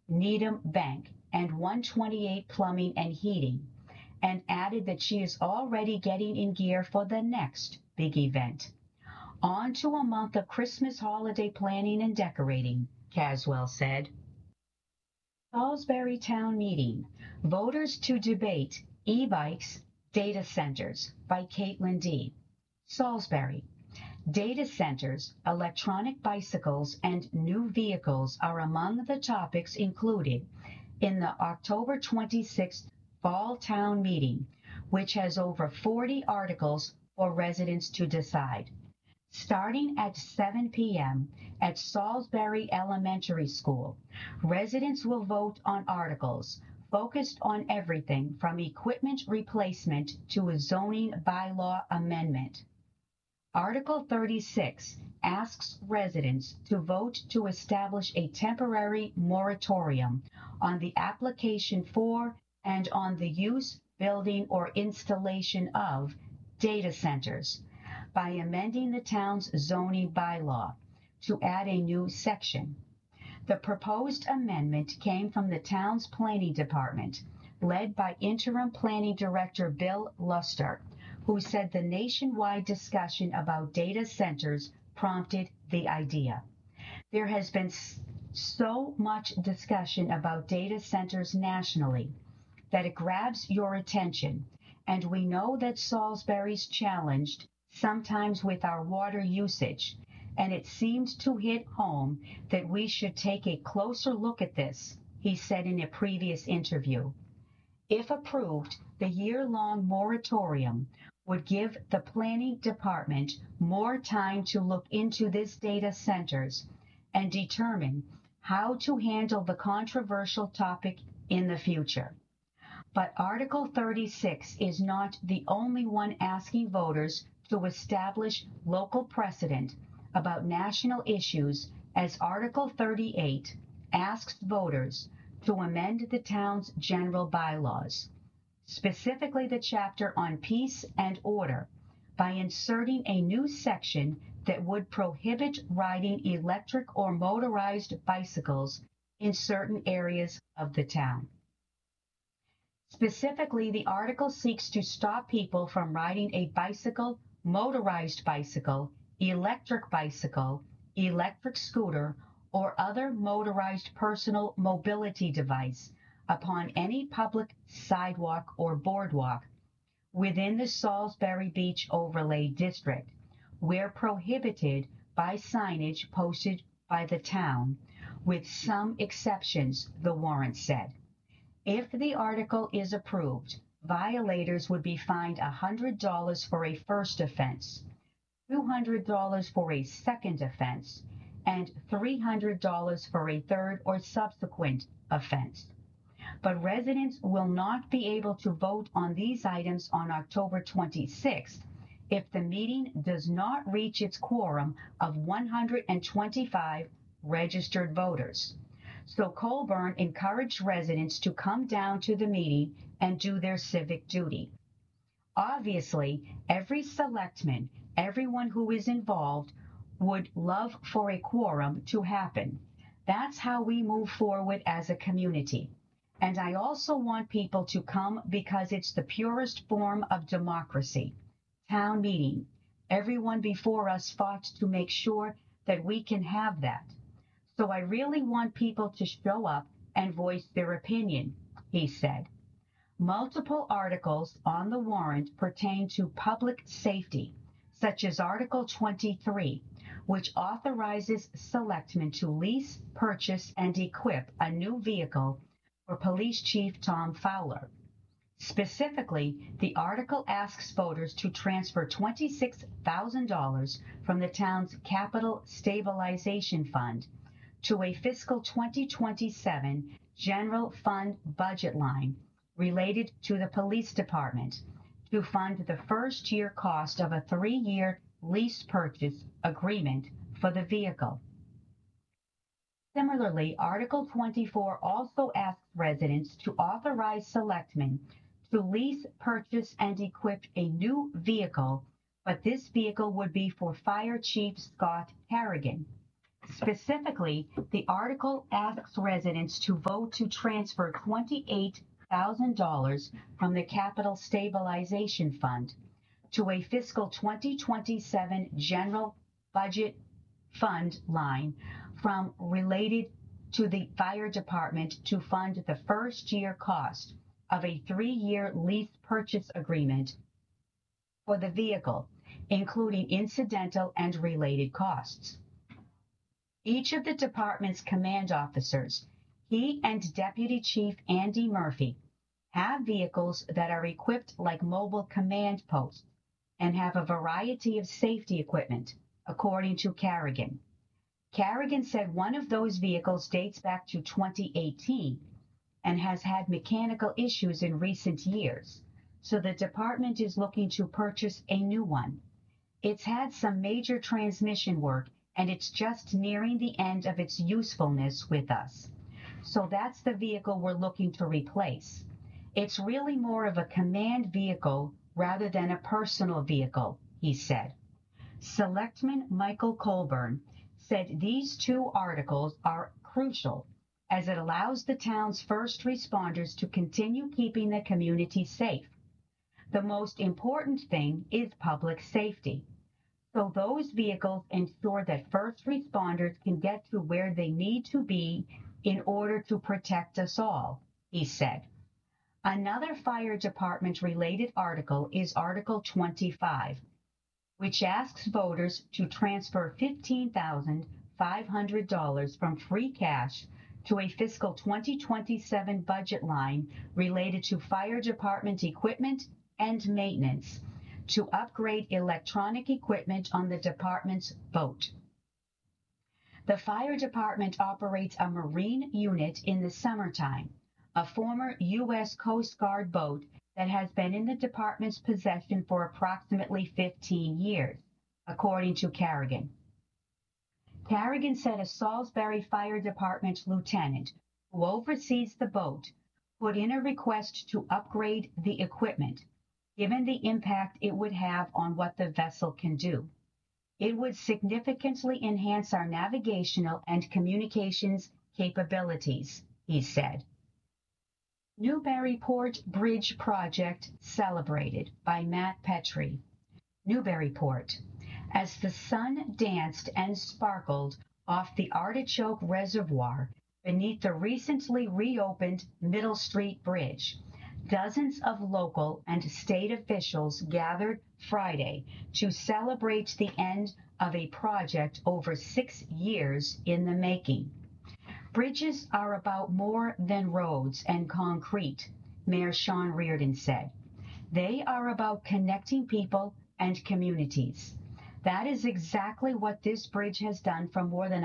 Needham Bank, and 128 Plumbing and Heating, and added that she is already getting in gear for the next big event. On to a month of Christmas holiday planning and decorating, Caswell said. Salisbury Town Meeting, Voters to Debate E-Bikes, Data Centers by Caitlin D. Salisbury. Data centers, electronic bicycles, and new vehicles are among the topics included in the October 26th Fall Town Meeting, which has over 40 articles for residents to decide. Starting at 7 p.m. at Salisbury Elementary School, residents will vote on articles focused on everything from equipment replacement to a zoning bylaw amendment. Article 36 asks residents to vote to establish a temporary moratorium on the application for and on the use, building, or installation of data centers by amending the town's zoning bylaw to add a new section. The proposed amendment came from the town's planning department, led by interim planning director Bill Luster, who said the nationwide discussion about data centers prompted the idea. There has been so much discussion about data centers nationally that it grabs your attention, and we know that Salisbury's challenged sometimes with our water usage, and it seemed to hit home that we should take a closer look at this, he said in a previous interview. If approved, the year-long moratorium would give the planning department more time to look into these data centers and determine how to handle the controversial topic in the future. But Article 36 is not the only one asking voters to establish local precedent about national issues, as Article 38 asks voters to amend the town's general bylaws, specifically the chapter on peace and order, by inserting a new section that would prohibit riding electric or motorized bicycles in certain areas of the town. Specifically, the article seeks to stop people from riding a bicycle, motorized bicycle, electric scooter, or other motorized personal mobility device upon any public sidewalk or boardwalk within the Salisbury Beach Overlay District, where prohibited by signage posted by the town, with some exceptions, the warrant said. If the article is approved, violators would be fined $100 for a first offense, $200 for a second offense, and $300 for a third or subsequent offense. But residents will not be able to vote on these items on October 26th if the meeting does not reach its quorum of 125 registered voters. So Colburn encouraged residents to come down to the meeting and do their civic duty. Obviously, every selectman, everyone who is involved, would love for a quorum to happen. That's how we move forward as a community. And I also want people to come because it's the purest form of democracy. Town meeting. Everyone before us fought to make sure that we can have that. So I really want people to show up and voice their opinion, he said. Multiple articles on the warrant pertain to public safety, such as Article 23, which authorizes selectmen to lease, purchase, and equip a new vehicle for Police Chief Tom Fowler. Specifically, the article asks voters to transfer $26,000 from the town's Capital Stabilization Fund to a fiscal 2027 general fund budget line related to the police department to fund the first year cost of a 3-year lease purchase agreement for the vehicle. Similarly, Article 24 also asks residents to authorize selectmen to lease, purchase, and equip a new vehicle, but this vehicle would be for Fire Chief Scott Harrigan. Specifically, the article asks residents to vote to transfer $28,000 from the Capital Stabilization Fund to a fiscal 2027 general budget fund line from related to the fire department to fund the first year cost of a 3-year lease purchase agreement for the vehicle, including incidental and related costs. Each of the department's command officers, he and Deputy Chief Andy Murphy, have vehicles that are equipped like mobile command posts and have a variety of safety equipment, according to Carrigan. Carrigan said one of those vehicles dates back to 2018 and has had mechanical issues in recent years, so the department is looking to purchase a new one. It's had some major transmission work and it's just nearing the end of its usefulness with us. So that's the vehicle we're looking to replace. It's really more of a command vehicle rather than a personal vehicle, he said. Selectman Michael Colburn said these two articles are crucial as it allows the town's first responders to continue keeping the community safe. The most important thing is public safety. So those vehicles ensure that first responders can get to where they need to be in order to protect us all, he said. Another fire department related article is Article 25, which asks voters to transfer $15,500 from free cash to a fiscal 2027 budget line related to fire department equipment and maintenance to upgrade electronic equipment on the department's boat. The fire department operates a marine unit in the summertime, a former U.S. Coast Guard boat that has been in the department's possession for approximately 15 years, according to Carrigan. Carrigan said a Salisbury Fire Department lieutenant who oversees the boat put in a request to upgrade the equipment, given the impact it would have on what the vessel can do. It would significantly enhance our navigational and communications capabilities, he said. Newburyport Bridge Project celebrated by Matt Petrie. Newburyport. As the sun danced and sparkled off the Artichoke Reservoir beneath the recently reopened Middle Street Bridge, dozens of local and state officials gathered Friday to celebrate the end of a project over 6 years in the making. Bridges are about more than roads and concrete, Mayor Sean Reardon said. They are about connecting people and communities. That is exactly what this bridge has done for more than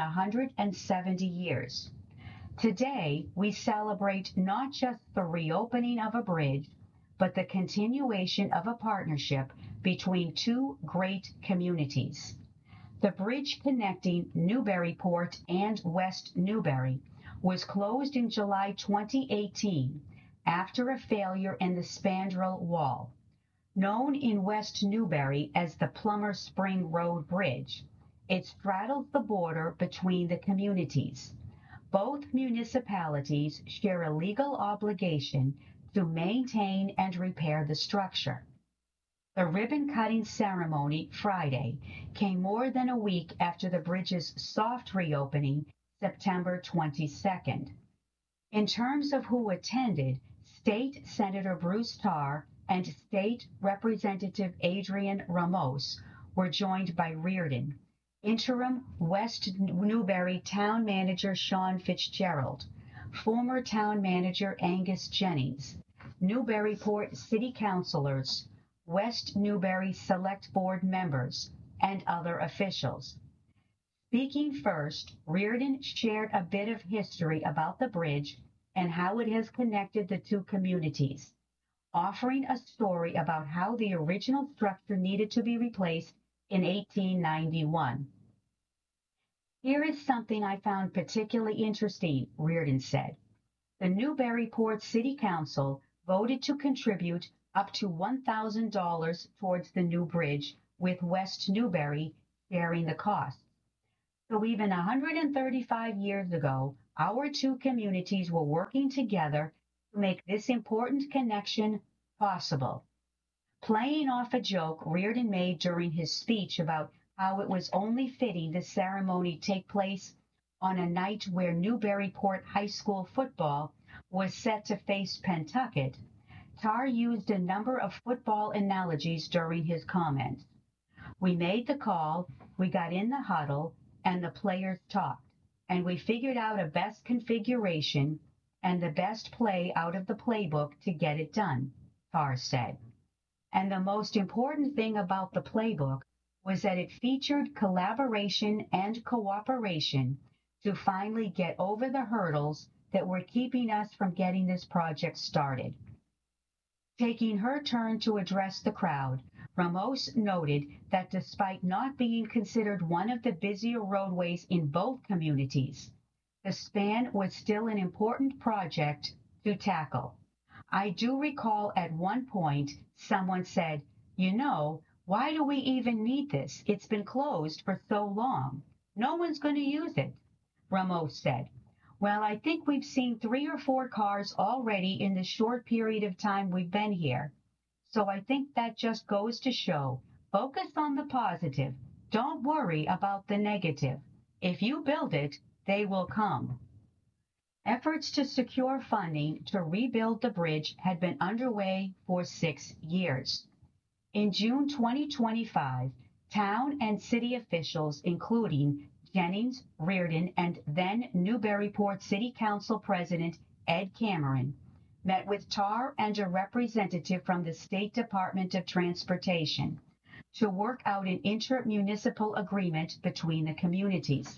170 years. Today, we celebrate not just the reopening of a bridge, but the continuation of a partnership between two great communities. The bridge connecting Newburyport and West Newbury was closed in July 2018 after a failure in the spandrel wall. Known in West Newbury as the Plummer Spring Road Bridge, it straddles the border between the communities. Both municipalities share a legal obligation to maintain and repair the structure. The ribbon-cutting ceremony Friday came more than a week after the bridge's soft reopening September 22nd. In terms of who attended, State Senator Bruce Tarr and State Representative Adrian Ramos were joined by Reardon, interim West Newbury Town Manager Sean Fitzgerald, former Town Manager Angus Jennings, Newburyport City Councilors, West Newbury Select Board members, and other officials. Speaking first, Reardon shared a bit of history about the bridge and how it has connected the two communities, offering a story about how the original structure needed to be replaced in 1891. Here is something I found particularly interesting, Reardon said. The Newburyport City Council voted to contribute up to $1,000 towards the new bridge, with West Newbury sharing the cost. So even 135 years ago, our two communities were working together to make this important connection possible. Playing off a joke Reardon made during his speech about how it was only fitting the ceremony take place on a night where Newburyport High School football was set to face Pentucket, Tarr used a number of football analogies during his comments. We made the call, we got in the huddle, and the players talked, and we figured out a best configuration and the best play out of the playbook to get it done, Tarr said. And the most important thing about the playbook was that it featured collaboration and cooperation to finally get over the hurdles that were keeping us from getting this project started. Taking her turn to address the crowd, Ramos noted that despite not being considered one of the busier roadways in both communities, the span was still an important project to tackle. I do recall at one point someone said, "You know, why do we even need this? It's been closed for so long. No one's going to use it," Ramos said. "Well, I think we've seen 3 or 4 cars already in the short period of time we've been here. So I think that just goes to show, focus on the positive. Don't worry about the negative. If you build it, they will come." Efforts to secure funding to rebuild the bridge had been underway for 6 years. In June 2025, town and city officials, including Jennings, Reardon, and then Newburyport City Council President Ed Cameron, met with Tarr and a representative from the State Department of Transportation to work out an intermunicipal agreement between the communities.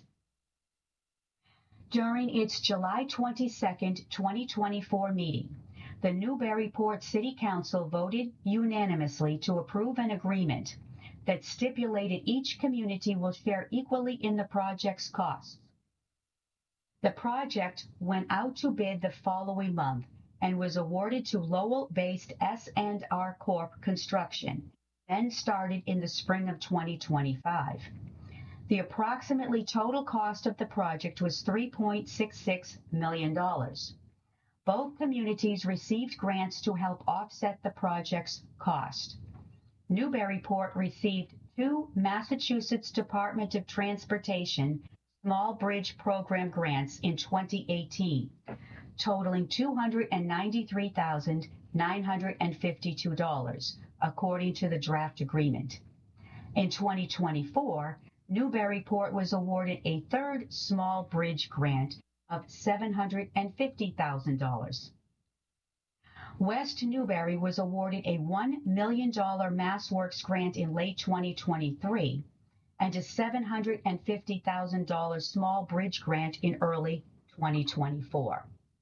During its July 22, 2024 meeting, the Newburyport City Council voted unanimously to approve an agreement that stipulated each community will share equally in the project's costs. The project went out to bid the following month and was awarded to Lowell-based S&R Corp Construction, then started in the spring of 2025. The approximately total cost of the project was $3.66 million. Both communities received grants to help offset the project's cost. Newburyport received 2 Massachusetts Department of Transportation Small Bridge Program grants in 2018, totaling $293,952, according to the draft agreement. In 2024, Newburyport was awarded a 3rd small bridge grant of $750,000. West Newbury was awarded a $1 million MassWorks grant in late 2023 and a $750,000 small bridge grant in early 2024.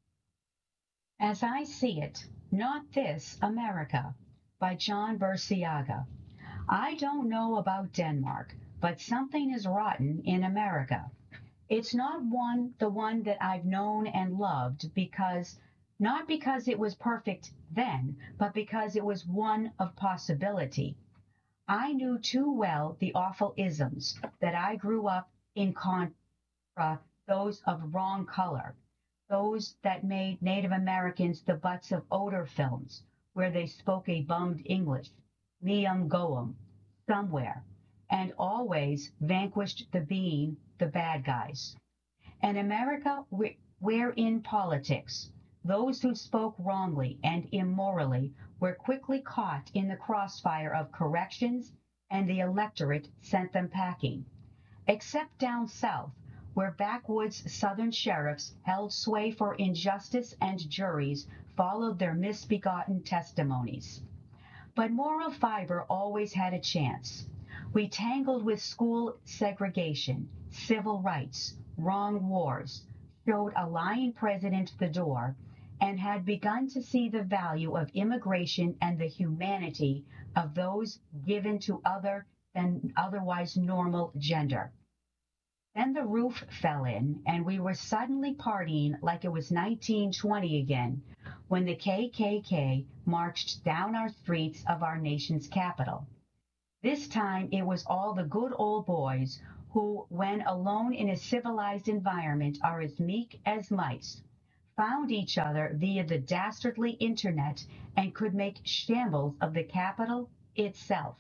As I See It, Not This America, by John Burciaga. I don't know about Denmark, but something is rotten in America. It's not the one that I've known and loved not because it was perfect then, but because it was one of possibility. I knew too well the awful isms that I grew up in contra those of wrong color, those that made Native Americans the butts of odor films, where they spoke a bummed English, meum goem, somewhere, and always vanquished the bad guys. An America where in politics, those who spoke wrongly and immorally were quickly caught in the crossfire of corrections, and the electorate sent them packing. Except down south, where backwoods Southern sheriffs held sway for injustice and juries followed their misbegotten testimonies. But moral fiber always had a chance. We tangled with school segregation, civil rights, wrong wars, showed a lying president the door, and had begun to see the value of immigration and the humanity of those given to other than otherwise normal gender. Then the roof fell in, and we were suddenly partying like it was 1920 again, when the KKK marched down our streets of our nation's capital. This time it was all the good old boys who, when alone in a civilized environment, are as meek as mice, found each other via the dastardly internet and could make shambles of the Capitol itself.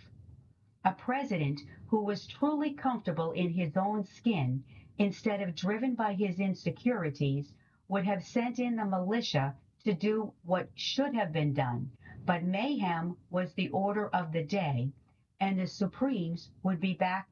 A president who was truly comfortable in his own skin, instead of driven by his insecurities, would have sent in the militia to do what should have been done, but mayhem was the order of the day, and the Supremes would be back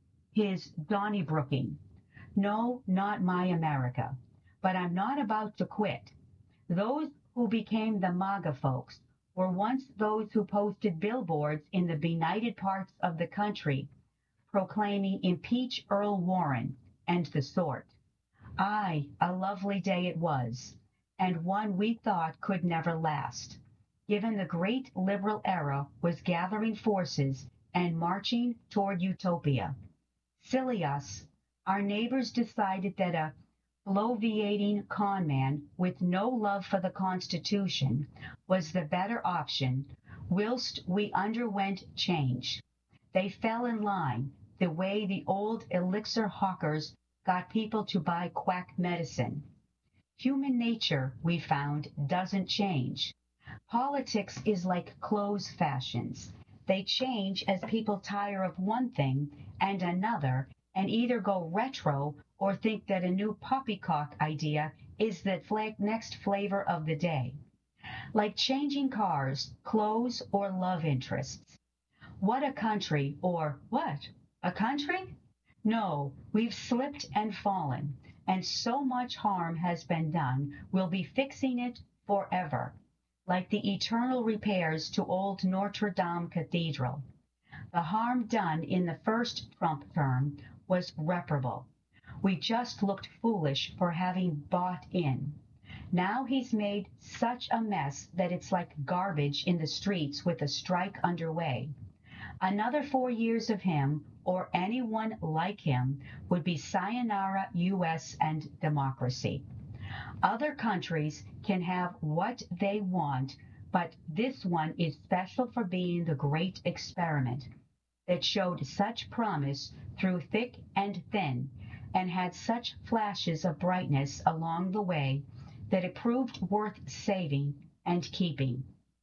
his Donnybrooking. No, not my America. But I'm not about to quit. Those who became the MAGA folks were once those who posted billboards in the benighted parts of the country proclaiming impeach Earl Warren and the sort. Aye, a lovely day it was, and one we thought could never last, given the great liberal era was gathering forces and marching toward utopia. Silly us, our neighbors decided that a bloviating conman with no love for the Constitution was the better option, whilst we underwent change. They fell in line, the way the old elixir hawkers got people to buy quack medicine. Human nature, we found, doesn't change. Politics is like clothes fashions. They change as people tire of one thing and another and either go retro or think that a new poppycock idea is the next flavor of the day. Like changing cars, clothes, or love interests. What a country, or what? A country? No, we've slipped and fallen, and so much harm has been done, we'll be fixing it forever, like the eternal repairs to old Notre Dame Cathedral. The harm done in the first Trump term was reparable. We just looked foolish for having bought in. Now he's made such a mess that it's like garbage in the streets with a strike underway. Another 4 years of him, or anyone like him, would be sayonara U.S. and democracy. Other countries can have what they want, but this one is special for being the great experiment that showed such promise through thick and thin, and had such flashes of brightness along the way that it proved worth saving and keeping.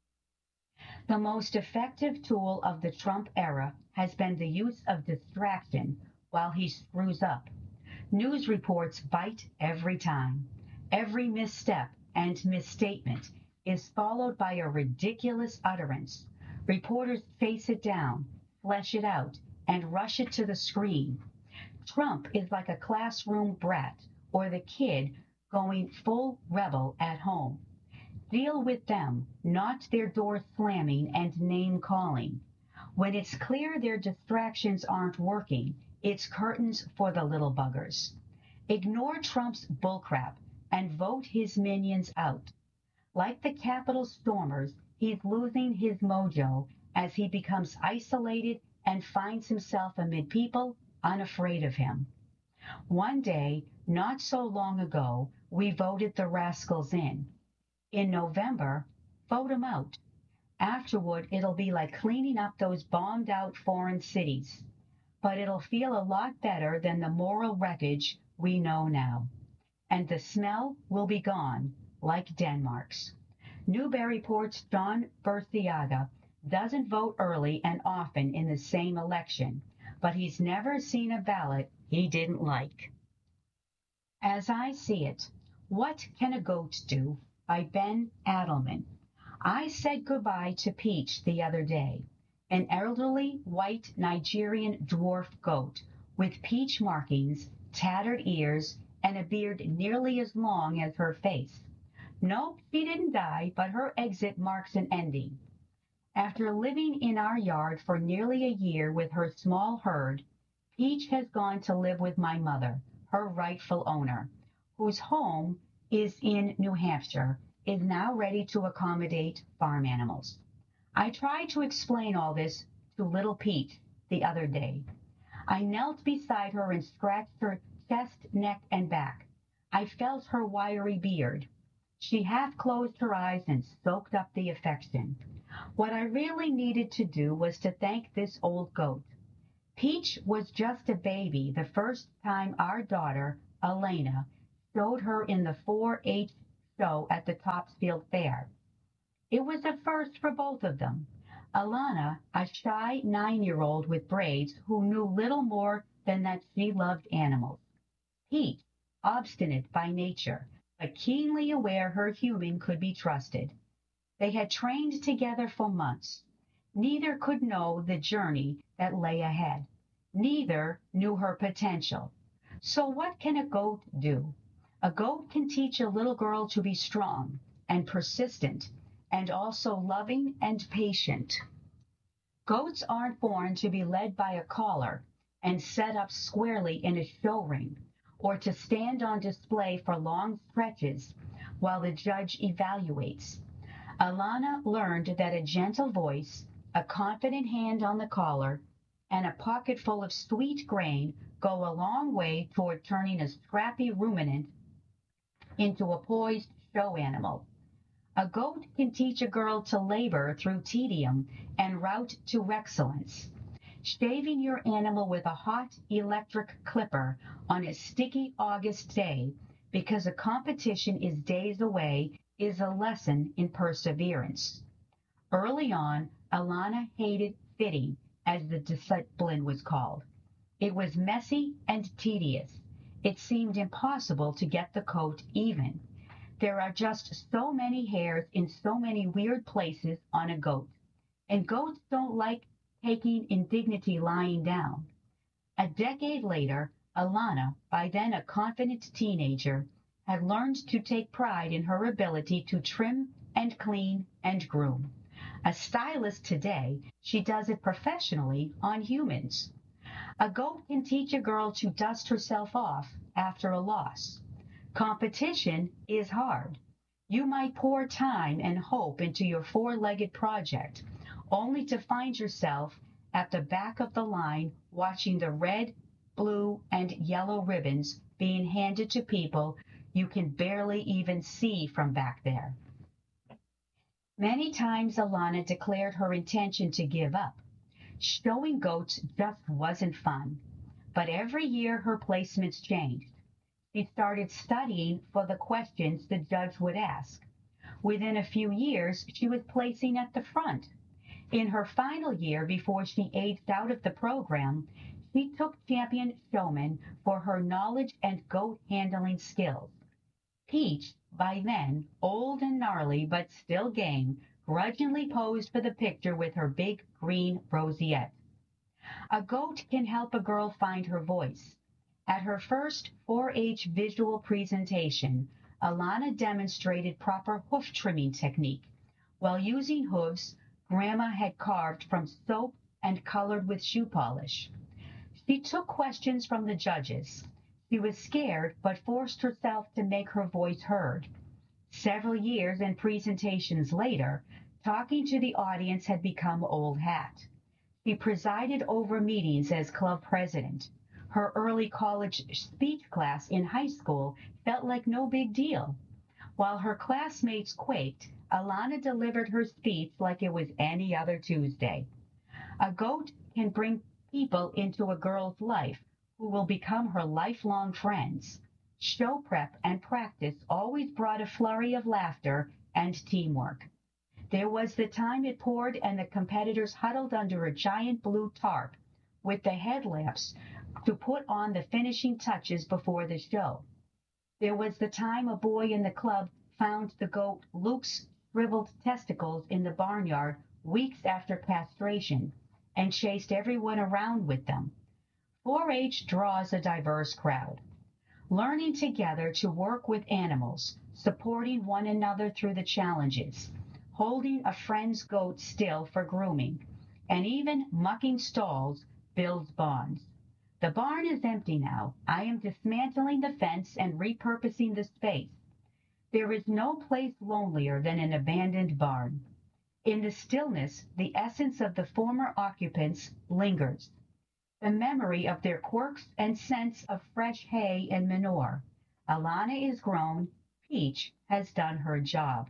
The most effective tool of the Trump era has been the use of distraction while he screws up. News reports bite every time. Every misstep and misstatement is followed by a ridiculous utterance. Reporters face it down, flesh it out, and rush it to the screen. Trump is like a classroom brat or the kid going full rebel at home. Deal with them, not their door slamming and name calling. When it's clear their distractions aren't working, it's curtains for the little buggers. Ignore Trump's bullcrap and vote his minions out. Like the Capitol stormers, he's losing his mojo as he becomes isolated and finds himself amid people unafraid of him. One day, not so long ago, we voted the rascals in. In November, vote them out. Afterward, it'll be like cleaning up those bombed out foreign cities. But it'll feel a lot better than the moral wreckage we know now. And the smell will be gone, like Denmark's. Newburyport's John Burciaga doesn't vote early and often in the same election, but he's never seen a ballot he didn't like. As I see it, What Can a Goat Do? By Ben Adelman. I said goodbye to Peach the other day, an elderly white Nigerian dwarf goat with peach markings, tattered ears, and a beard nearly as long as her face. Nope, she didn't die, but her exit marks an ending. After living in our yard for nearly a year with her small herd, Peach has gone to live with my mother, her rightful owner, whose home is in New Hampshire, is now ready to accommodate farm animals. I tried to explain all this to little Peach the other day. I knelt beside her and scratched her chest, neck, and back. I felt her wiry beard. She half closed her eyes and soaked up the affection. What I really needed to do was to thank this old goat. Peach was just a baby the first time our daughter, Elena, showed her in the 4-H show at the Topsfield Fair. It was a first for both of them. Alana, a shy 9-year-old with braids who knew little more than that she loved animals. Pete, obstinate by nature, but keenly aware her human could be trusted. They had trained together for months. Neither could know the journey that lay ahead. Neither knew her potential. So what can a goat do? A goat can teach a little girl to be strong and persistent and also loving and patient. Goats aren't born to be led by a collar and set up squarely in a show ring, or to stand on display for long stretches while the judge evaluates. Alana learned that a gentle voice, a confident hand on the collar, and a pocket full of sweet grain go a long way toward turning a scrappy ruminant into a poised show animal. A goat can teach a girl to labor through tedium en route to excellence. Shaving your animal with a hot electric clipper on a sticky August day because a competition is days away is a lesson in perseverance. Early on, Alana hated fitting, as the discipline was called. It was messy and tedious. It seemed impossible to get the coat even. There are just so many hairs in so many weird places on a goat, and goats don't like taking indignity lying down. A decade later, Alana, by then a confident teenager, had learned to take pride in her ability to trim and clean and groom. A stylist today, she does it professionally on humans. A goat can teach a girl to dust herself off after a loss. Competition is hard. You might pour time and hope into your four-legged project, only to find yourself at the back of the line watching the red, blue, and yellow ribbons being handed to people you can barely even see from back there. Many times Alana declared her intention to give up. Showing goats just wasn't fun. But every year her placements changed. She started studying for the questions the judge would ask. Within a few years, she was placing at the front. In her final year before she aged out of the program, she took champion showman for her knowledge and goat handling skills. Peach, by then old and gnarly but still game, grudgingly posed for the picture with her big green roseate. A goat can help a girl find her voice. At her first 4-H visual presentation, Alana demonstrated proper hoof trimming technique. While using hooves Grandma had carved from soap and colored with shoe polish. She took questions from the judges. She was scared, but forced herself to make her voice heard. Several years and presentations later, talking to the audience had become old hat. She presided over meetings as club president. Her early college speech class in high school felt like no big deal. While her classmates quaked, Alana delivered her speech like it was any other Tuesday. A goat can bring people into a girl's life who will become her lifelong friends. Show prep and practice always brought a flurry of laughter and teamwork. There was the time it poured and the competitors huddled under a giant blue tarp with the headlamps to put on the finishing touches before the show. There was the time a boy in the club found the goat Luke's shriveled testicles in the barnyard weeks after castration and chased everyone around with them. 4-H draws a diverse crowd. Learning together to work with animals, supporting one another through the challenges, holding a friend's goat still for grooming, and even mucking stalls builds bonds. The barn is empty now. I am dismantling the fence and repurposing the space. There is no place lonelier than an abandoned barn. In the stillness, the essence of the former occupants lingers. The memory of their quirks and sense of fresh hay and manure. Alana is grown. Peach has done her job.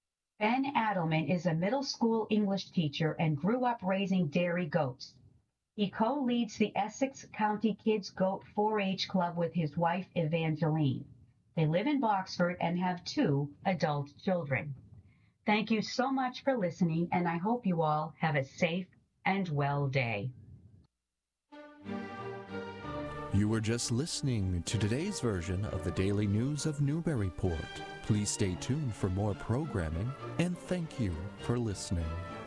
Ben Adelman is a middle school English teacher and grew up raising dairy goats. He co-leads the Essex County Kids Goat 4-H Club with his wife Evangeline. They live in Boxford and have 2 adult children. Thank you so much for listening, and I hope you all have a safe and well day. You were just listening to today's version of the Daily News of Newburyport. Please stay tuned for more programming, and thank you for listening.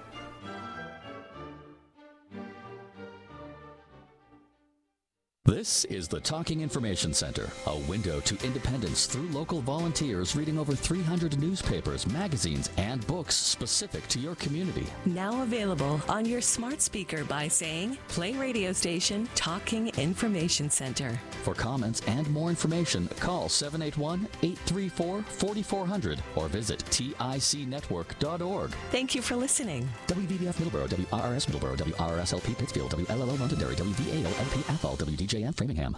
This is the Talking Information Center, a window to independence through local volunteers reading over 300 newspapers, magazines, and books specific to your community. Now available on your smart speaker by saying, play radio station Talking Information Center. For comments and more information, call 781-834-4400 or visit ticnetwork.org. Thank you for listening. WVBF Middleborough, WRRS Middleborough, WRSLP Pittsfield, WLLO Londonderry, WVAO-LP Athol, WDJM Framingham.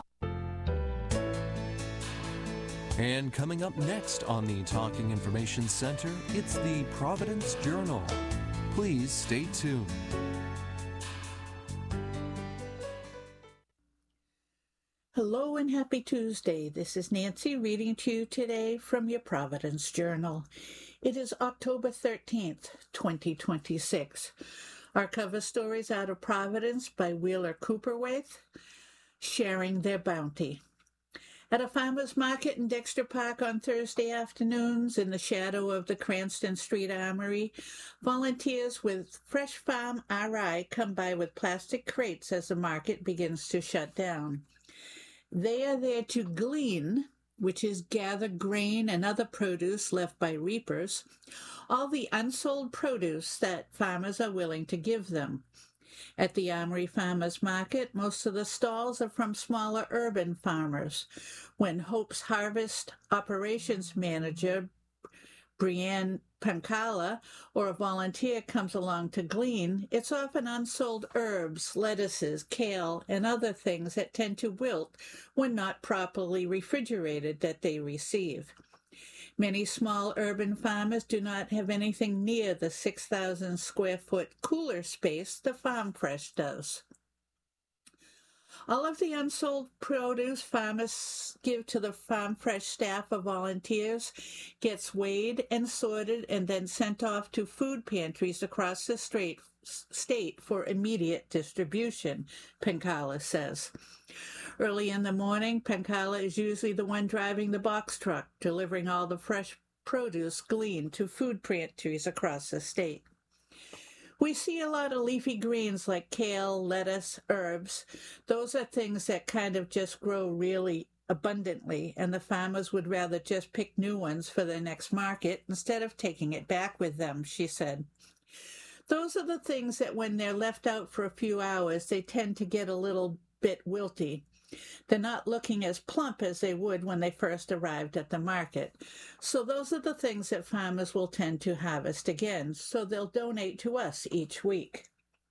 And coming up next on the Talking Information Center, it's the Providence Journal. Please stay tuned. Hello and happy Tuesday. This is Nancy reading to you today from your Providence Journal. It is October 13th, 2026. Our cover stories out of Providence by Wheeler Cooperwaith, Sharing Their Bounty. At a farmer's market in Dexter Park on Thursday afternoons, in the shadow of the Cranston Street Armory, volunteers with Fresh Farm RI come by with plastic crates as the market begins to shut down. They are there to glean, which is gather grain and other produce left by reapers, all the unsold produce that farmers are willing to give them. At the Armory Farmers Market, most of the stalls are from smaller urban farmers. When Hope's Harvest Operations Manager, Brianne Pancala, or a volunteer comes along to glean, it's often unsold herbs, lettuces, kale, and other things that tend to wilt when not properly refrigerated that they receive. Many small urban farmers do not have anything near the 6,000 square foot cooler space the Farm Fresh does. All of the unsold produce farmers give to the Farm Fresh staff of volunteers gets weighed and sorted and then sent off to food pantries across the state for immediate distribution, Pancala says. Early in the morning, Pancala is usually the one driving the box truck, delivering all the fresh produce gleaned to food pantries across the state. We see a lot of leafy greens like kale, lettuce, herbs. Those are things that kind of just grow really abundantly, and the farmers would rather just pick new ones for their next market instead of taking it back with them, she said. Those are the things that when they're left out for a few hours, they tend to get a little bit wilty. They're not looking as plump as they would when they first arrived at the market. So those are the things that farmers will tend to harvest again, so they'll donate to us each week.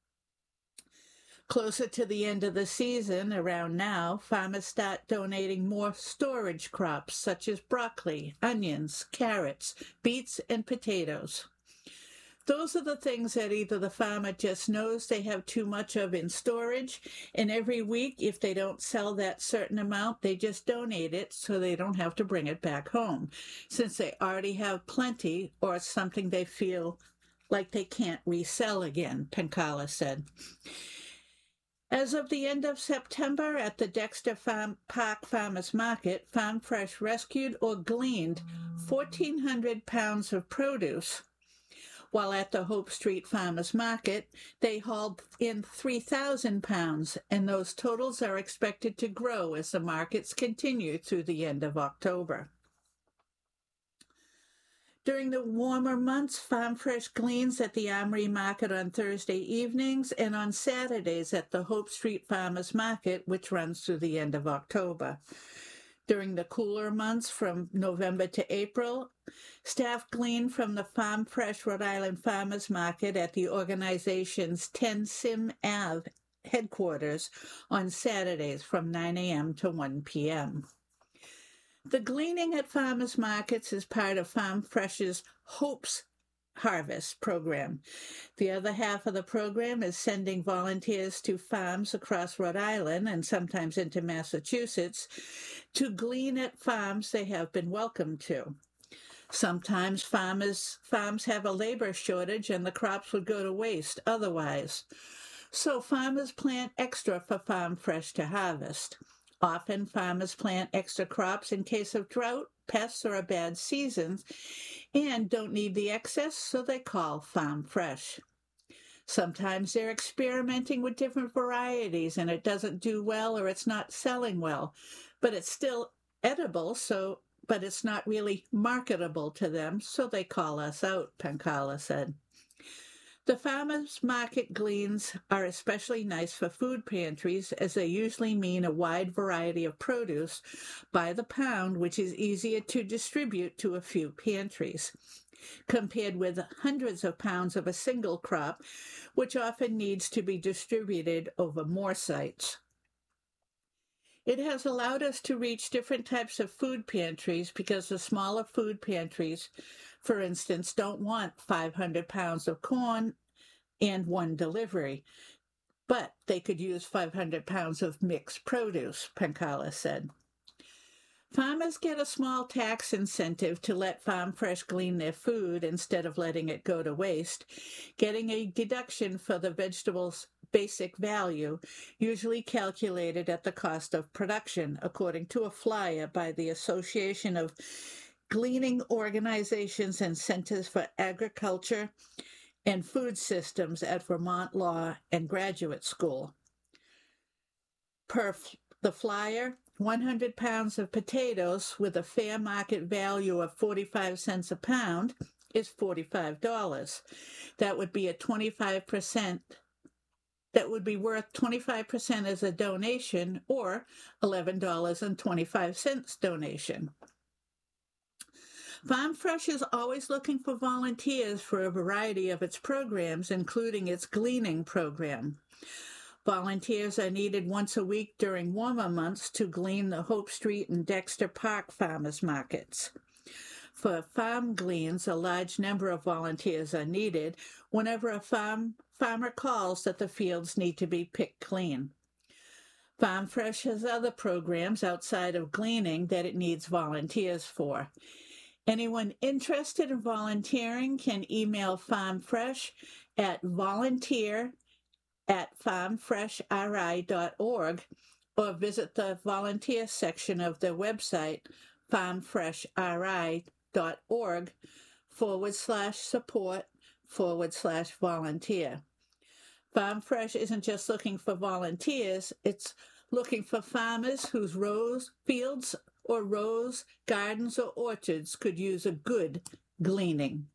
Closer to the end of the season, around now, farmers start donating more storage crops such as broccoli, onions, carrots, beets, and potatoes. Those are the things that either the farmer just knows they have too much of in storage, and every week, if they don't sell that certain amount, they just donate it so they don't have to bring it back home, since they already have plenty or it's something they feel like they can't resell again, Pancala said. As of the end of September at the Dexter Park Farmers Market, Farm Fresh rescued or gleaned 1,400 pounds of produce, while at the Hope Street Farmers Market, they hauled in 3,000 pounds, and those totals are expected to grow as the markets continue through the end of October. During the warmer months, Farm Fresh gleans at the Armory Market on Thursday evenings and on Saturdays at the Hope Street Farmers Market, which runs through the end of October. During the cooler months from November to April, staff glean from the Farm Fresh Rhode Island Farmers Market at the organization's 10 Sim Ave headquarters on Saturdays from 9 a.m. to 1 p.m. The gleaning at farmers markets is part of Farm Fresh's Hope's harvest program. The other half of the program is sending volunteers to farms across Rhode Island and sometimes into Massachusetts to glean at farms they have been welcomed to. Sometimes farms have a labor shortage and the crops would go to waste otherwise. So farmers plant extra for Farm Fresh to harvest. Often farmers plant extra crops in case of drought, pests, or a bad season, and don't need the excess, so they call Farm Fresh. Sometimes they're experimenting with different varieties and it doesn't do well or it's not selling well, but it's still edible, but it's not really marketable to them, so they call us out, Pankala said. The farmers' market gleans are especially nice for food pantries, as they usually mean a wide variety of produce by the pound, which is easier to distribute to a few pantries, compared with hundreds of pounds of a single crop, which often needs to be distributed over more sites. It has allowed us to reach different types of food pantries because the smaller food pantries, for instance, don't want 500 pounds of corn and one delivery, but they could use 500 pounds of mixed produce, Pankala said. Farmers get a small tax incentive to let Farm Fresh glean their food instead of letting it go to waste, getting a deduction for the vegetable's basic value, usually calculated at the cost of production, according to a flyer by the Association of Gleaning Organizations and Centers for Agriculture and Food Systems at Vermont Law and Graduate School. Per the flyer, 100 pounds of potatoes with a fair market value of 45 cents a pound is $45. That would be worth 25% as a donation, or $11.25 donation. Farm Fresh is always looking for volunteers for a variety of its programs, including its gleaning program. Volunteers are needed once a week during warmer months to glean the Hope Street and Dexter Park farmers markets. For farm gleans, a large number of volunteers are needed whenever a farmer calls that the fields need to be picked clean. Farm Fresh has other programs outside of gleaning that it needs volunteers for. Anyone interested in volunteering can email Farm Fresh at volunteer@farmfreshri.org or visit the volunteer section of their website, farmfreshri.org/support/volunteer. Farm Fresh isn't just looking for volunteers, it's looking for farmers whose fields or rows, gardens, or orchards could use a good gleaning.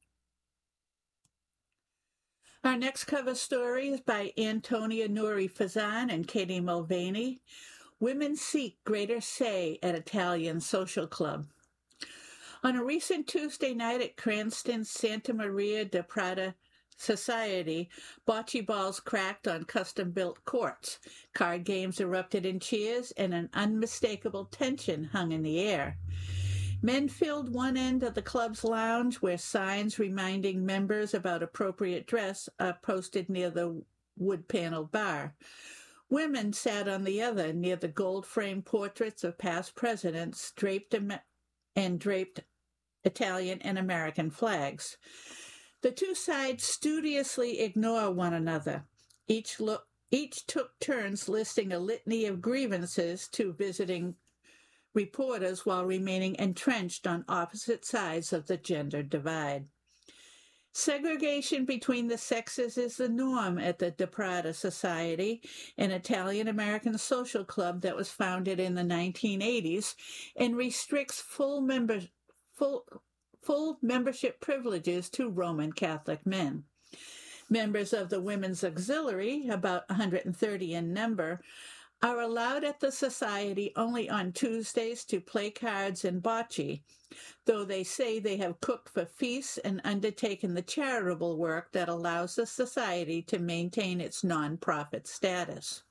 Our next cover story is by Antonia Nuri Fazan and Katie Mulvaney. Women seek greater say at Italian social club. On a recent Tuesday night at Cranston's Santa Maria de Prata Society, bocce balls cracked on custom-built courts, card games erupted in cheers, and an unmistakable tension hung in the air. Men filled one end of the club's lounge, where signs reminding members about appropriate dress are posted near the wood-paneled bar. Women sat on the other, near the gold-framed portraits of past presidents, draped Italian and American flags. The two sides studiously ignore one another. Each took turns listing a litany of grievances to visiting reporters while remaining entrenched on opposite sides of the gender divide. Segregation between the sexes is the norm at the De Prata Society, an Italian-American social club that was founded in the 1980s and restricts full membership privileges to Roman Catholic men. Members of the Women's Auxiliary, about 130 in number, are allowed at the society only on Tuesdays to play cards and bocce, though they say they have cooked for feasts and undertaken the charitable work that allows the society to maintain its non-profit status.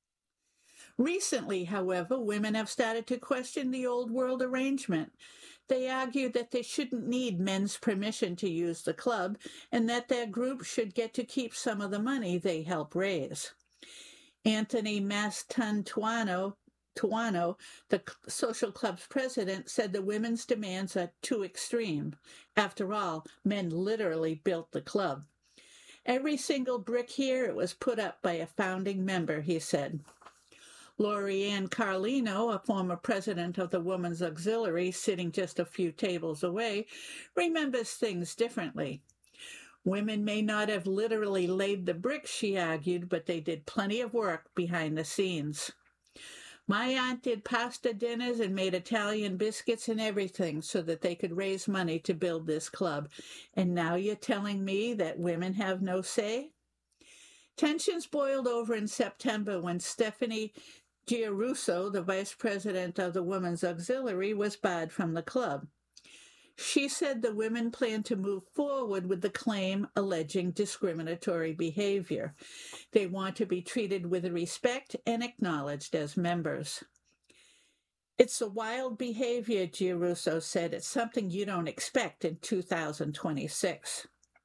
Recently, however, women have started to question the old world arrangement. They argued that they shouldn't need men's permission to use the club and that their group should get to keep some of the money they help raise. Anthony Mastantuono, the social club's president, said the women's demands are too extreme. After all, men literally built the club. Every single brick here, it was put up by a founding member, he said. Lorianne Carlino, a former president of the Women's Auxiliary, sitting just a few tables away, remembers things differently. Women may not have literally laid the bricks, she argued, but they did plenty of work behind the scenes. My aunt did pasta dinners and made Italian biscuits and everything so that they could raise money to build this club. And now you're telling me that women have no say? Tensions boiled over in September when Stephanie Giarrusso, the vice president of the Women's Auxiliary, was barred from the club. She said the women plan to move forward with the claim alleging discriminatory behavior. They want to be treated with respect and acknowledged as members. It's a wild behavior, Giarrusso said. It's something you don't expect in 2026.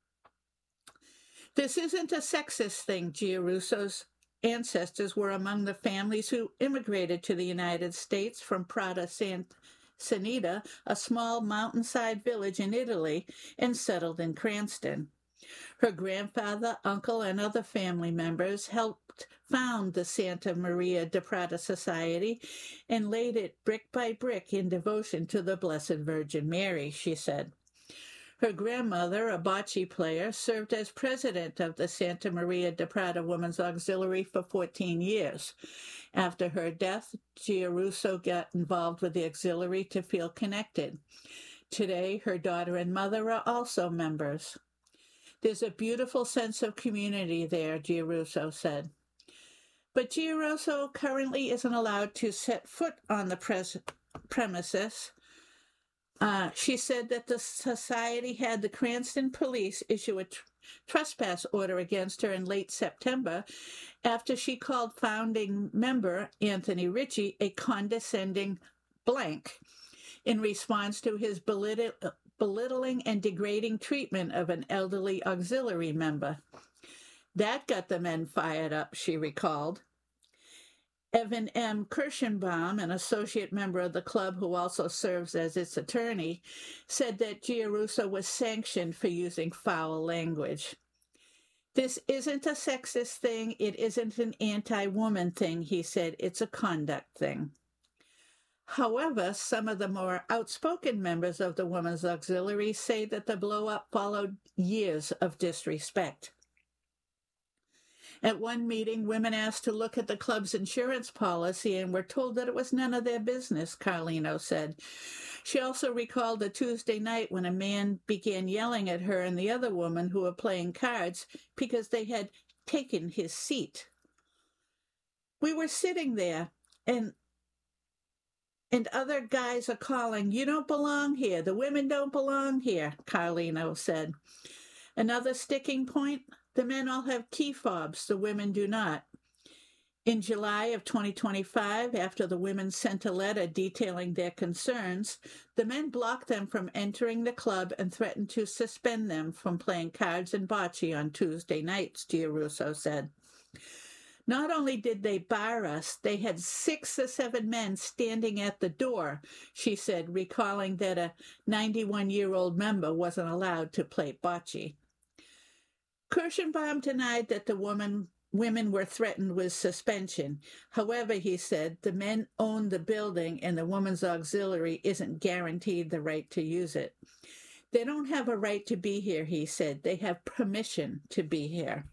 This isn't a sexist thing. Giarrusso's ancestors were among the families who immigrated to the United States from Prata Sanita, a small mountainside village in Italy, and settled in Cranston. Her grandfather, uncle, and other family members helped found the Santa Maria de Prata Society and laid it brick by brick in devotion to the Blessed Virgin Mary, she said. Her grandmother, a bocce player, served as president of the Santa Maria de Prata Women's Auxiliary for 14 years. After her death, Giarrusso got involved with the auxiliary to feel connected. Today, her daughter and mother are also members. There's a beautiful sense of community there, Giarrusso said. But Giarrusso currently isn't allowed to set foot on the premises. She said that the society had the Cranston police issue a trespass order against her in late September after she called founding member Anthony Ritchie a condescending blank in response to his belittling and degrading treatment of an elderly auxiliary member. That got the men fired up, she recalled. Evan M. Kirschenbaum, an associate member of the club who also serves as its attorney, said that Giarrusso was sanctioned for using foul language. This isn't a sexist thing. It isn't an anti-woman thing, he said. It's a conduct thing. However, some of the more outspoken members of the Women's Auxiliary say that the blow-up followed years of disrespect. At one meeting, women asked to look at the club's insurance policy and were told that it was none of their business, Carlino said. She also recalled a Tuesday night when a man began yelling at her and the other woman who were playing cards because they had taken his seat. We were sitting there, and other guys are calling, "You don't belong here. The women don't belong here," Carlino said. Another sticking point, the men all have key fobs, the women do not. In July of 2025, after the women sent a letter detailing their concerns, the men blocked them from entering the club and threatened to suspend them from playing cards and bocce on Tuesday nights, Giarrusso said. Not only did they bar us, they had 6 or 7 men standing at the door, she said, recalling that a 91-year-old member wasn't allowed to play bocce. Kirschenbaum denied that the women were threatened with suspension. However, he said, the men own the building and the Women's Auxiliary isn't guaranteed the right to use it. They don't have a right to be here, he said. They have permission to be here.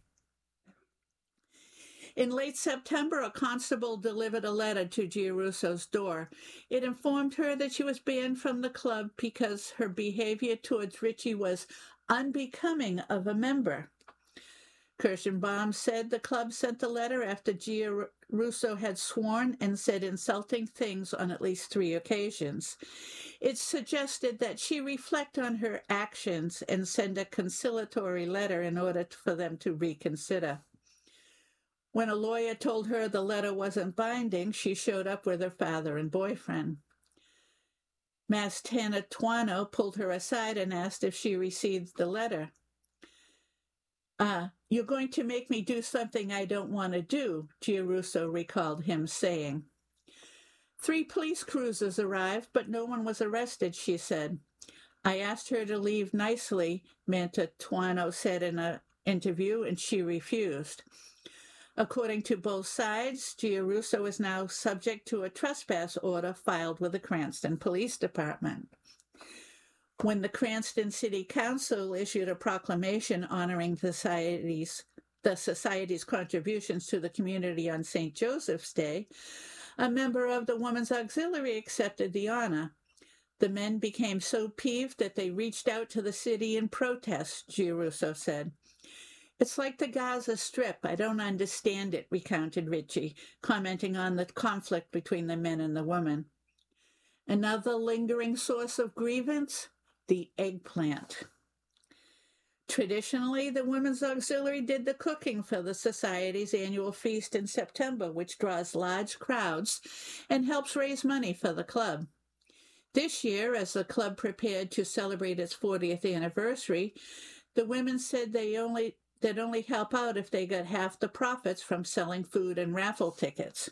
In late September, a constable delivered a letter to Giarrusso's door. It informed her that she was banned from the club because her behavior towards Ritchie was unbecoming of a member. Kirschenbaum said the club sent the letter after Giarrusso had sworn and said insulting things on at least 3 occasions. It suggested that she reflect on her actions and send a conciliatory letter in order for them to reconsider. When a lawyer told her the letter wasn't binding, she showed up with her father and boyfriend. Mastana Tuano pulled her aside and asked if she received the letter. You're going to make me do something I don't want to do, Giarrusso recalled him saying. 3 police cruisers arrived, but no one was arrested, she said. I asked her to leave nicely, Manta Tuano said in an interview, and she refused. According to both sides, Giarrusso is now subject to a trespass order filed with the Cranston Police Department. When the Cranston City Council issued a proclamation honoring the society's contributions to the community on St. Joseph's Day, a member of the Women's Auxiliary accepted the honor. The men became so peeved that they reached out to the city in protest, Giarrusso said. It's like the Gaza Strip. I don't understand it, recounted Ritchie, commenting on the conflict between the men and the women. Another lingering source of grievance? The eggplant. Traditionally, the Women's Auxiliary did the cooking for the Society's annual feast in September, which draws large crowds and helps raise money for the club. This year, as the club prepared to celebrate its 40th anniversary, the women said they'd only help out if they got half the profits from selling food and raffle tickets.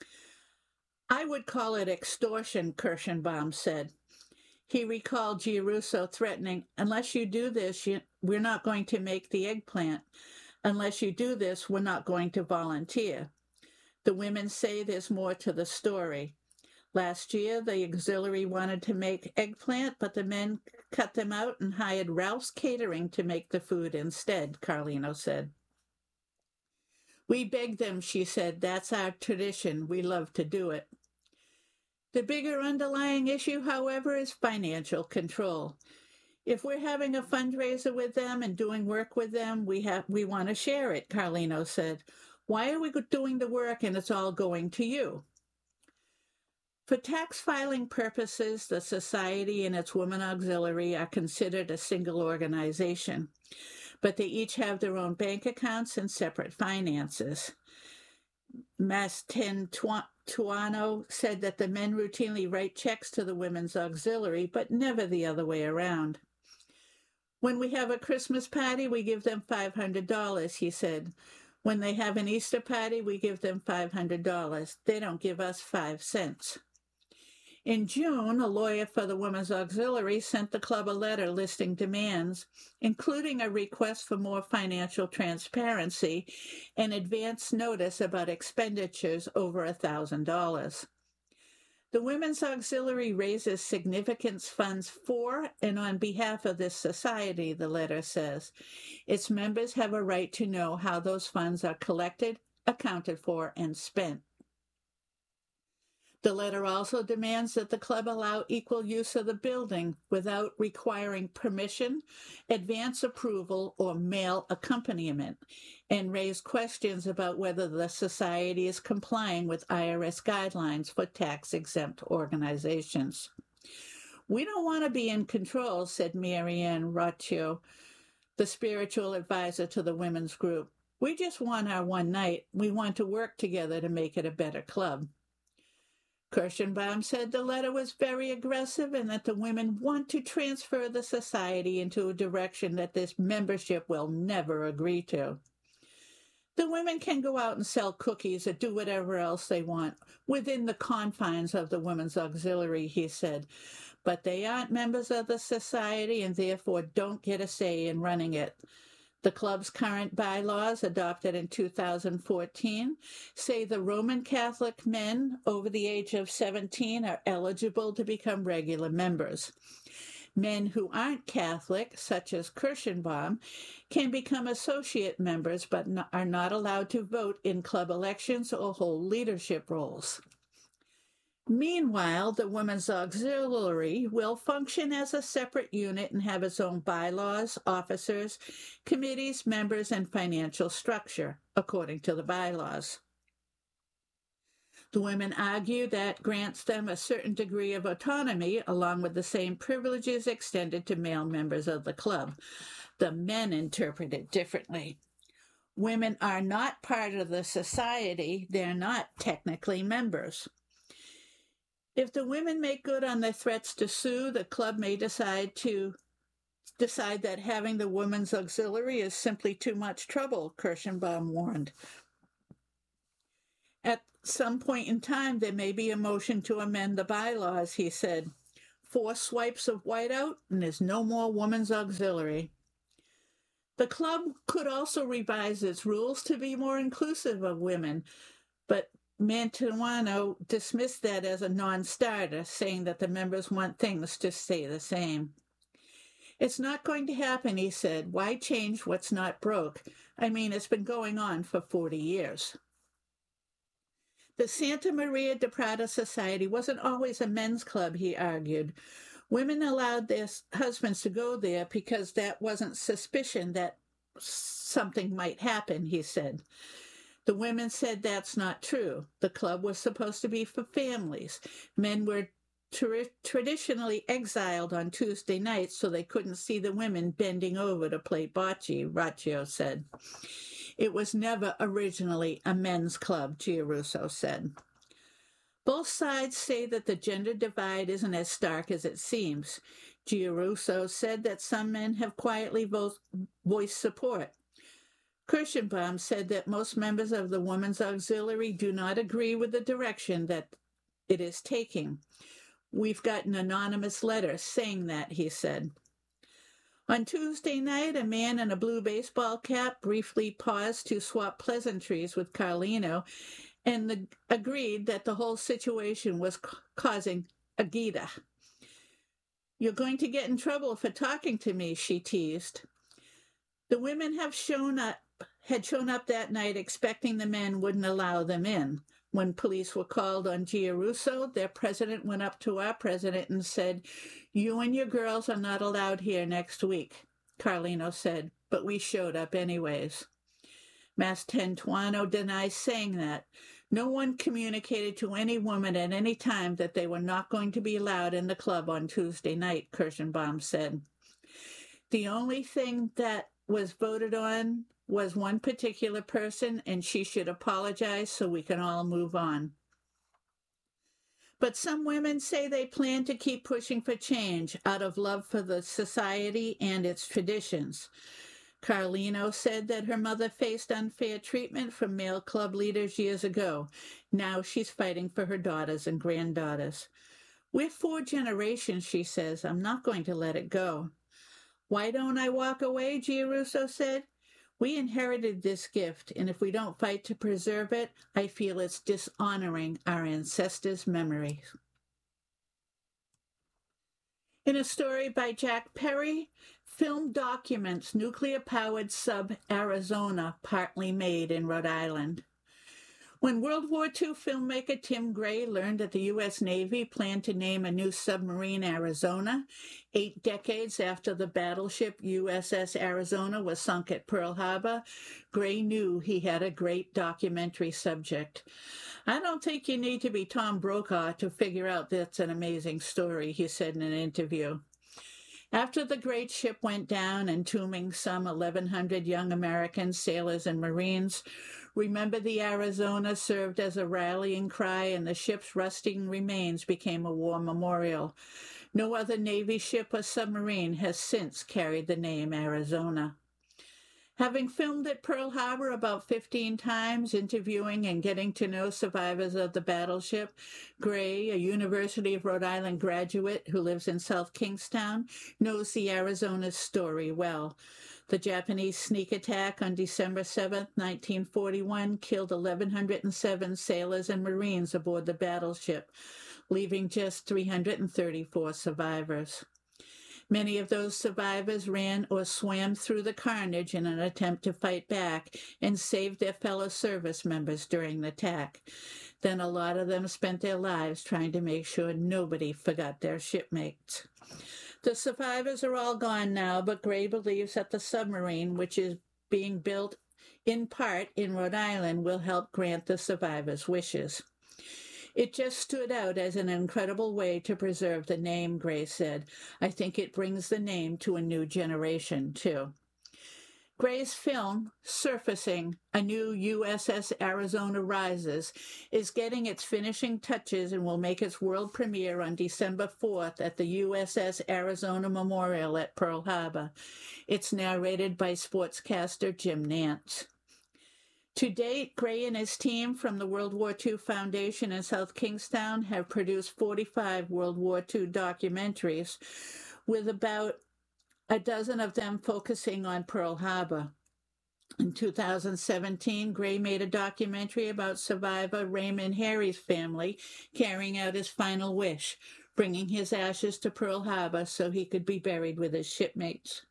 I would call it extortion, Kirschenbaum said. He recalled Giarrusso threatening, unless you do this, we're not going to make the eggplant. Unless you do this, we're not going to volunteer. The women say there's more to the story. Last year, the auxiliary wanted to make eggplant, but the men cut them out and hired Ralph's Catering to make the food instead, Carlino said. We begged them, she said. That's our tradition. We love to do it. The bigger underlying issue, however, is financial control. If we're having a fundraiser with them and doing work with them, we want to share it, Carlino said. Why are we doing the work and it's all going to you? For tax filing purposes, the Society and its Women Auxiliary are considered a single organization, but they each have their own bank accounts and separate finances. Mastin Tuano said that the men routinely write checks to the Women's Auxiliary, but never the other way around. When we have a Christmas party, we give them $500, he said. When they have an Easter party, we give them $500. They don't give us 5 cents. In June, a lawyer for the Women's Auxiliary sent the club a letter listing demands, including a request for more financial transparency and advance notice about expenditures over $1,000. The Women's Auxiliary raises significant funds for and on behalf of this society, the letter says. Its members have a right to know how those funds are collected, accounted for, and spent. The letter also demands that the club allow equal use of the building without requiring permission, advance approval, or mail accompaniment, and raise questions about whether the society is complying with IRS guidelines for tax-exempt organizations. We don't want to be in control, said Marianne Roccio, the spiritual advisor to the women's group. We just want our one night. We want to work together to make it a better club. Kirschenbaum said the letter was very aggressive and that the women want to transfer the society into a direction that this membership will never agree to. The women can go out and sell cookies or do whatever else they want within the confines of the Women's Auxiliary, he said, but they aren't members of the society and therefore don't get a say in running it. The club's current bylaws, adopted in 2014, say the Roman Catholic men over the age of 17 are eligible to become regular members. Men who aren't Catholic, such as Kirschenbaum, can become associate members but are not allowed to vote in club elections or hold leadership roles. Meanwhile, the Women's Auxiliary will function as a separate unit and have its own bylaws, officers, committees, members, and financial structure, according to the bylaws. The women argue that grants them a certain degree of autonomy, along with the same privileges extended to male members of the club. The men interpret it differently. Women are not part of the society. They're not technically members. If the women make good on their threats to sue, the club may decide that having the women's auxiliary is simply too much trouble, Kirschenbaum warned. At some point in time, there may be a motion to amend the bylaws, he said. 4 swipes of whiteout, and there's no more women's auxiliary. The club could also revise its rules to be more inclusive of women, but Mantuano dismissed that as a non-starter, saying that the members want things to stay the same. It's not going to happen, he said. Why change what's not broke? I mean, it's been going on for 40 years. The Santa Maria de Prada Society wasn't always a men's club, he argued. Women allowed their husbands to go there because that wasn't suspicion that something might happen, he said. The women said that's not true. The club was supposed to be for families. Men were traditionally exiled on Tuesday nights so they couldn't see the women bending over to play bocce, Raccio said. It was never originally a men's club, Giarrusso said. Both sides say that the gender divide isn't as stark as it seems. Giarrusso said that some men have quietly voiced support. Kirschenbaum said that most members of the Women's Auxiliary do not agree with the direction that it is taking. We've got an anonymous letter saying that, he said. On Tuesday night, a man in a blue baseball cap briefly paused to swap pleasantries with Carlino and agreed that the whole situation was causing a gita. You're going to get in trouble for talking to me, she teased. The women had shown up that night expecting the men wouldn't allow them in. When police were called on Giarrusso, their president went up to our president and said, "You and your girls are not allowed here next week," Carlino said, "but we showed up anyways." Mastantuono denies saying that. No one communicated to any woman at any time that they were not going to be allowed in the club on Tuesday night, Kirschenbaum said. The only thing that was voted on was one particular person, and she should apologize so we can all move on. But some women say they plan to keep pushing for change out of love for the society and its traditions. Carlino said that her mother faced unfair treatment from male club leaders years ago. Now she's fighting for her daughters and granddaughters. We're 4 generations, she says. I'm not going to let it go. Why don't I walk away, Giarrusso said. We inherited this gift, and if we don't fight to preserve it, I feel it's dishonoring our ancestors' memories. In a story by Jack Perry, film documents nuclear-powered sub Arizona partly made in Rhode Island. When World War II filmmaker Tim Gray learned that the U.S. Navy planned to name a new submarine Arizona, 8 decades after the battleship USS Arizona was sunk at Pearl Harbor, Gray knew he had a great documentary subject. I don't think you need to be Tom Brokaw to figure out that's an amazing story, he said in an interview. After the great ship went down, entombing some 1,100 young American sailors and Marines, Remember the Arizona served as a rallying cry, and the ship's rusting remains became a war memorial. No other Navy ship or submarine has since carried the name Arizona. Having filmed at Pearl Harbor about 15 times, interviewing and getting to know survivors of the battleship, Gray, a University of Rhode Island graduate who lives in South Kingstown, knows the Arizona's story well. The Japanese sneak attack on December 7, 1941, killed 1,107 sailors and Marines aboard the battleship, leaving just 334 survivors. Many of those survivors ran or swam through the carnage in an attempt to fight back and save their fellow service members during the attack. Then a lot of them spent their lives trying to make sure nobody forgot their shipmates. The survivors are all gone now, but Gray believes that the submarine, which is being built in part in Rhode Island, will help grant the survivors' wishes. It just stood out as an incredible way to preserve the name, Gray said. I think it brings the name to a new generation, too. Gray's film, Surfacing, A New USS Arizona Rises, is getting its finishing touches and will make its world premiere on December 4th at the USS Arizona Memorial at Pearl Harbor. It's narrated by sportscaster Jim Nantz. To date, Gray and his team from the World War II Foundation in South Kingstown have produced 45 World War II documentaries, with about a dozen of them focusing on Pearl Harbor. In 2017, Gray made a documentary about survivor Raymond Harry's family carrying out his final wish, bringing his ashes to Pearl Harbor so he could be buried with his shipmates.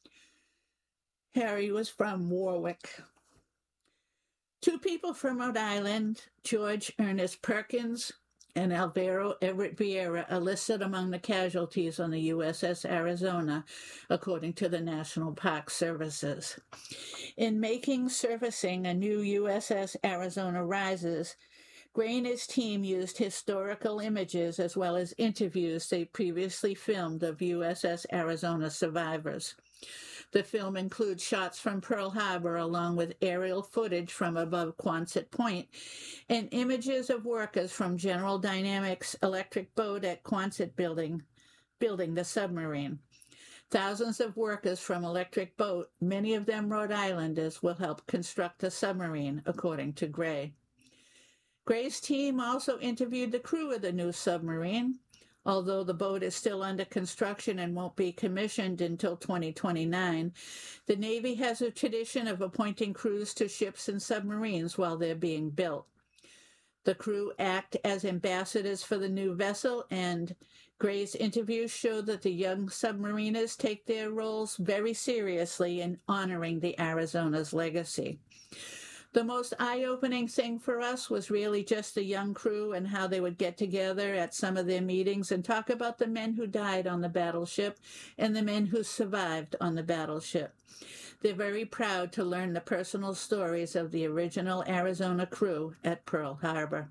Harry was from Warwick. Two people from Rhode Island, George Ernest Perkins and Alvaro Everett Vieira, are listed among the casualties on the USS Arizona, according to the National Park Services. In making Surfacing, A New USS Arizona Rises, Gray and his team used historical images as well as interviews they previously filmed of USS Arizona survivors. The film includes shots from Pearl Harbor along with aerial footage from above Quonset Point and images of workers from General Dynamics Electric Boat at Quonset building the submarine. Thousands of workers from Electric Boat, many of them Rhode Islanders, will help construct the submarine, according to Gray. Gray's team also interviewed the crew of the new submarine. Although the boat is still under construction and won't be commissioned until 2029, the Navy has a tradition of appointing crews to ships and submarines while they're being built. The crew act as ambassadors for the new vessel, and Gray's interviews show that the young submariners take their roles very seriously in honoring the Arizona's legacy. The most eye-opening thing for us was really just the young crew and how they would get together at some of their meetings and talk about the men who died on the battleship and the men who survived on the battleship. They're very proud to learn the personal stories of the original Arizona crew at Pearl Harbor.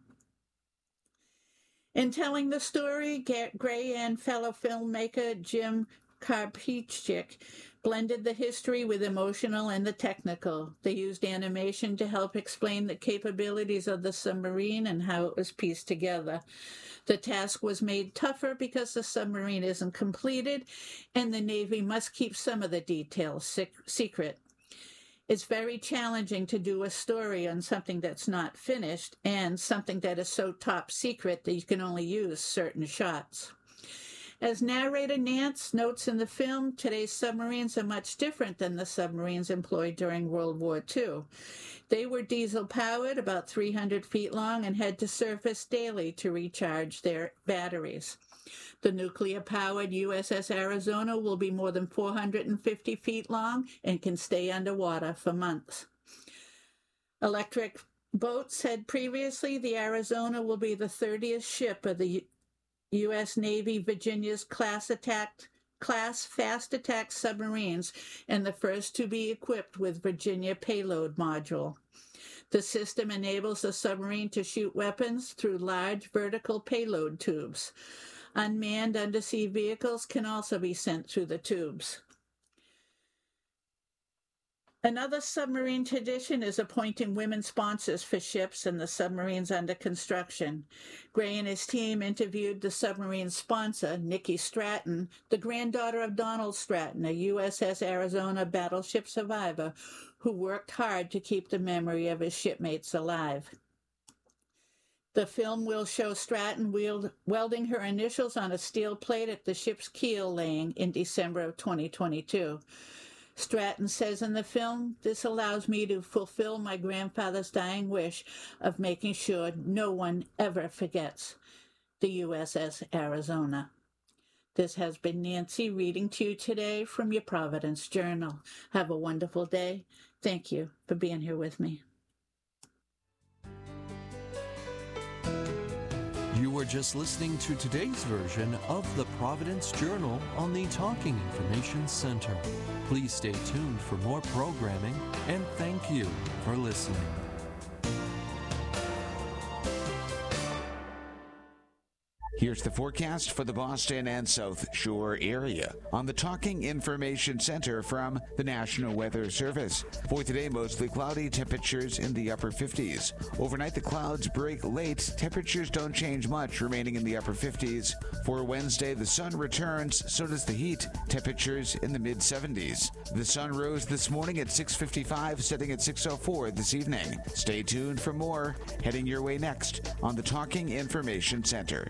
In telling the story, Gray and fellow filmmaker Jim Karpichik blended the history with emotional and the technical. They used animation to help explain the capabilities of the submarine and how it was pieced together. The task was made tougher because the submarine isn't completed, and the Navy must keep some of the details secret. It's very challenging to do a story on something that's not finished and something that is so top secret that you can only use certain shots. As narrator Nantz notes in the film, today's submarines are much different than the submarines employed during World War II. They were diesel-powered, about 300 feet long, and had to surface daily to recharge their batteries. The nuclear-powered USS Arizona will be more than 450 feet long and can stay underwater for months. Electric Boat said previously the Arizona will be the 30th ship of the U.S. Navy Virginia's class fast attack submarines and the first to be equipped with Virginia Payload Module. The system enables the submarine to shoot weapons through large vertical payload tubes. Unmanned undersea vehicles can also be sent through the tubes. Another submarine tradition is appointing women sponsors for ships and the submarines under construction. Gray and his team interviewed the submarine sponsor, Nikki Stratton, the granddaughter of Donald Stratton, a USS Arizona battleship survivor who worked hard to keep the memory of his shipmates alive. The film will show Stratton welding her initials on a steel plate at the ship's keel laying in December of 2022. Stratton says in the film, "This allows me to fulfill my grandfather's dying wish of making sure no one ever forgets the USS Arizona." This has been Nancy reading to you today from your Providence Journal. Have a wonderful day. Thank you for being here with me. You were just listening to today's version of the Providence Journal on the Talking Information Center. Please stay tuned for more programming, and thank you for listening. Here's the forecast for the Boston and South Shore area on the Talking Information Center from the National Weather Service. For today, mostly cloudy, temperatures in the upper 50s. Overnight, the clouds break late. Temperatures don't change much, remaining in the upper 50s. For Wednesday, the sun returns, so does the heat. Temperatures in the mid-70s. The sun rose this morning at 6:55, setting at 6:04 this evening. Stay tuned for more, heading your way next on the Talking Information Center.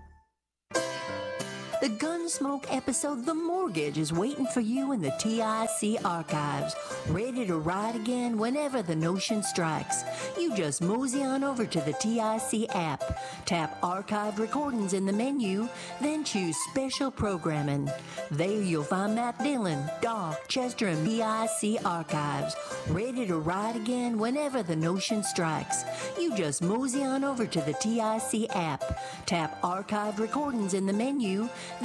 The Gunsmoke episode The Mortgage is waiting for you in the TIC archives, ready to ride again whenever the notion strikes. You just mosey on over to the TIC app, tap Archived Recordings in the menu, then choose Special Programming. There you'll find Matt Dillon, Doc, Chester, and TIC archives, ready to ride again whenever the notion strikes. You just mosey on over to the TIC app, tap Archived Recordings in the menu,